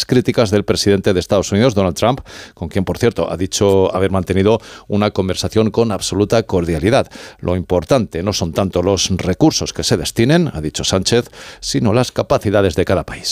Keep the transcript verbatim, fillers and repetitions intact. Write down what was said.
críticas del presidente de Estados Unidos, Donald Trump, con quien, por cierto, ha dicho haber mantenido una conversación con absoluta cordialidad. Lo importante no son tanto los recursos que se destinen, ha dicho Sánchez, sino las capacidades de cada país.